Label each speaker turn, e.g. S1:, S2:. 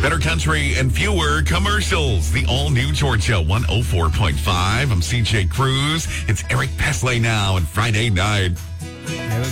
S1: Better country and fewer commercials. The all-new Georgia 104.5. I'm CJ Cruz. It's Eric Pesley now and Friday night.